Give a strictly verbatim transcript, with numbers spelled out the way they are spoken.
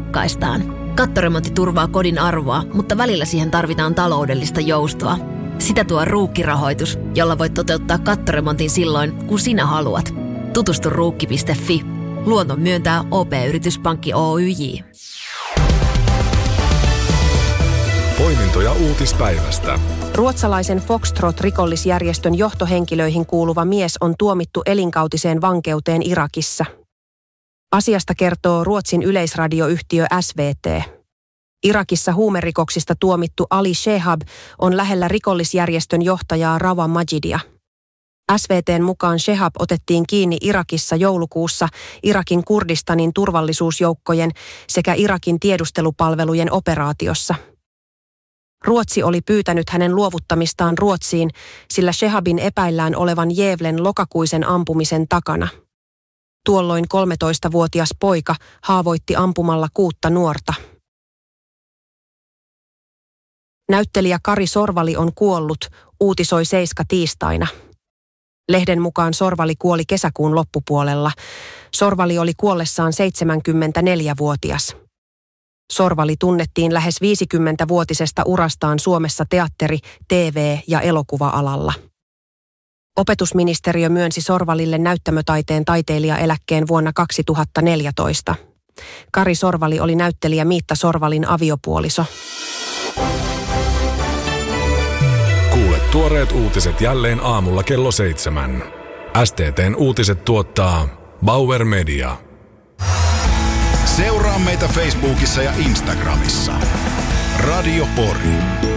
rakkaistaan. Kattoremontti turvaa kodin arvoa, mutta välillä siihen tarvitaan taloudellista joustoa. Sitä tuo Ruukki-rahoitus, jolla voit toteuttaa kattoremontin silloin, kun sinä haluat. Tutustu ruukki piste fi. Luoton myöntää O P-yrityspankki Oyj. Poimintoja uutispäivästä. Ruotsalaisen Foxtrot-rikollisjärjestön johtohenkilöihin kuuluva mies on tuomittu elinkautiseen vankeuteen Irakissa. Asiasta kertoo Ruotsin yleisradioyhtiö S V T. Irakissa huumerikoksista tuomittu Ali Shehab on lähellä rikollisjärjestön johtajaa Rawa Majidia. S V T:n mukaan Shehab otettiin kiinni Irakissa joulukuussa Irakin Kurdistanin turvallisuusjoukkojen sekä Irakin tiedustelupalvelujen operaatiossa. Ruotsi oli pyytänyt hänen luovuttamistaan Ruotsiin, sillä Shehabin epäillään olevan Gävlen lokakuisen ampumisen takana. Tuolloin kolmetoistavuotias poika haavoitti ampumalla kuutta nuorta. Näyttelijä Kari Sorvali on kuollut, uutisoi Seiska tiistaina. Lehden mukaan Sorvali kuoli kesäkuun loppupuolella. Sorvali oli kuollessaan seitsemänkymmentäneljävuotias. Sorvali tunnettiin lähes viisikymmentävuotisesta urastaan Suomessa teatteri-, T V- ja elokuva-alalla. Opetusministeriö myönsi Sorvalille näyttämötaiteen taiteilijaeläkkeen vuonna kaksituhattaneljätoista. Kari Sorvali oli näyttelijä Miitta Sorvalin aviopuoliso. Kuule tuoreet uutiset jälleen aamulla kello seitsemän. S T T:n uutiset tuottaa Bauer Media. Seuraa meitä Facebookissa ja Instagramissa. Radio Pori.